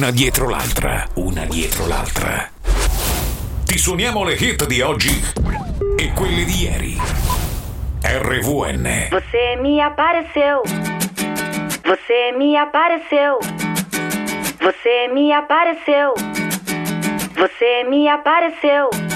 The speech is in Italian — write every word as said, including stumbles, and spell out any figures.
una dietro l'altra, una dietro l'altra. Ti suoniamo le hit di oggi e quelle di ieri. R V N. Você me apareceu. Você me apareceu. Você me apareceu. Você me apareceu.